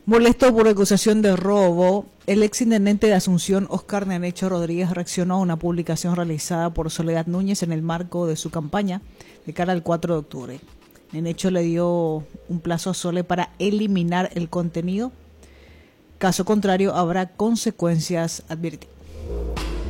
Molesto por acusación de robo, el exintendente de Asunción, Oscar Nenecho Rodríguez, reaccionó a una publicación realizada por Soledad Núñez en el marco de su campaña de cara al 4 de octubre. Nenecho le dio un plazo a Sole para eliminar el contenido. Caso contrario, habrá consecuencias, advirtió.